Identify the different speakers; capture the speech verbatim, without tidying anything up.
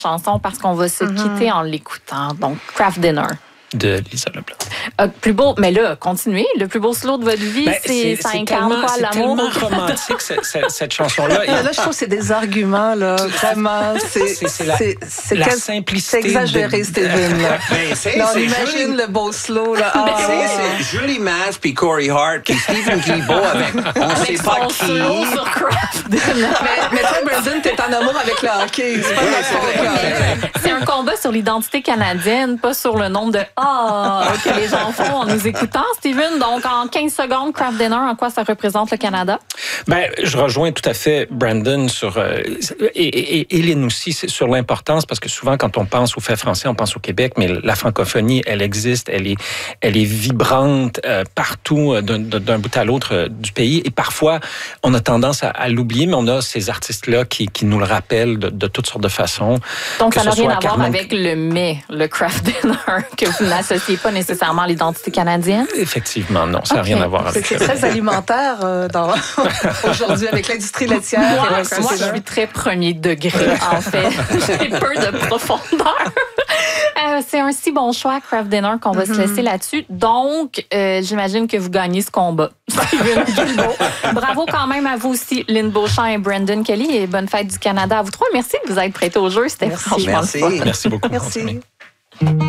Speaker 1: chanson parce qu'on va se mm-hmm. quitter en l'écoutant. Donc, Craft Dinner.
Speaker 2: De Lisa Leblanc.
Speaker 1: Euh, plus beau, mais là, continuez. Le plus beau slow de votre vie, ben, c'est, c'est ça incarne
Speaker 2: tellement,
Speaker 1: quoi, l'amour?
Speaker 2: C'est tellement romantique, cette, cette, cette chanson-là.
Speaker 3: Et là, je trouve que c'est des arguments, là. Vraiment. C'est,
Speaker 2: c'est, c'est la,
Speaker 3: c'est, c'est
Speaker 2: la
Speaker 3: quel...
Speaker 2: simplicité.
Speaker 3: C'est exagéré,
Speaker 2: de...
Speaker 3: Steven. Là.
Speaker 4: Ben, c'est,
Speaker 3: là, on
Speaker 4: c'est
Speaker 3: imagine
Speaker 4: Julie...
Speaker 3: le beau slow, là.
Speaker 4: Ah, c'est, c'est Julie Masse, puis Corey Hart, puis Stephen Guilbeault avec on ne sait pas qui.
Speaker 1: Sur Craft
Speaker 3: mais, mais toi, Brandon, t'es en amour avec le hockey. C'est pas
Speaker 4: oui,
Speaker 3: c'est,
Speaker 1: vrai. C'est un combat sur l'identité canadienne, pas sur le nombre de « Ah » que les gens font en nous écoutant. Steven, donc en quinze secondes, Craft Dinner, en quoi ça représente le Canada?
Speaker 2: Ben, je rejoins tout à fait Brandon sur euh, et, et, et Lynn aussi sur l'importance, parce que souvent quand on pense aux faits français, on pense au Québec, mais la francophonie, elle existe, elle est, elle est vibrante euh, partout d'un, d'un bout à l'autre euh, du pays. Et parfois, on a tendance à, à l'oublier, mais on a ces artistes-là qui, qui nous le rappellent de, de toutes sortes de façons.
Speaker 1: Donc, ça n'a rien à voir Carmen... avec le mets, le Craft Dinner, que vous n'associez pas nécessairement à l'identité canadienne?
Speaker 2: Effectivement, non, ça n'a okay. rien à voir avec
Speaker 3: ça. C'est très alimentaire euh, dans... aujourd'hui avec l'industrie laitière.
Speaker 1: Moi, moi je suis très premier degré, en fait. J'ai peu de profondeur. Euh, c'est un si bon choix, Craft Dinner, qu'on va mm-hmm. se laisser là-dessus. Donc, euh, j'imagine que vous gagnez ce combat. Bravo quand même à vous aussi, Lynn Beauchamp et Brandon Kelly, et bonne fête du Canada à vous trois. Merci de vous être prêtés au jeu. C'était
Speaker 3: Merci.
Speaker 1: franchement
Speaker 4: Merci.
Speaker 1: le fun.
Speaker 2: Merci beaucoup.
Speaker 3: Merci.